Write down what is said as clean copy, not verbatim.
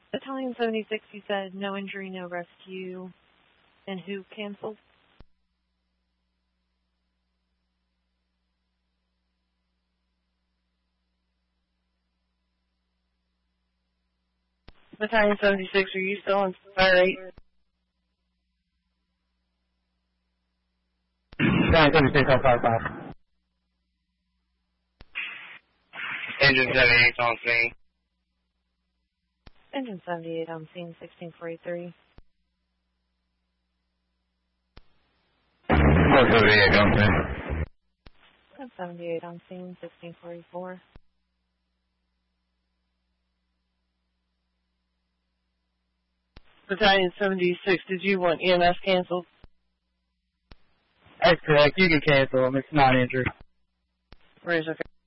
Battalion 76, you said no injury, no rescue, and who canceled? Battalion 76, are you still on Fire 8? Battalion 76 on Fire 5. Engine 78 on scene. Engine 78 on scene, 16483. 478 on scene. 78 on scene, 16484. Battalion 76, did you want EMS canceled? That's correct. You can cancel them. It's not injured. Raise, okay.